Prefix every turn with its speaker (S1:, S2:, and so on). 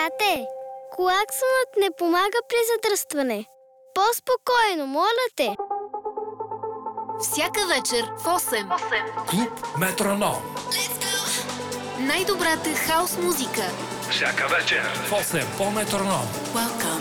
S1: Тате, клаксонът не помага при задръстване. По-спокойно, моля те.
S2: Всяка вечер в 8.
S3: Клуб Метроном.
S2: Най-добрата хаос музика.
S3: Всяка вечер в 8 по Метроном.
S2: Welcome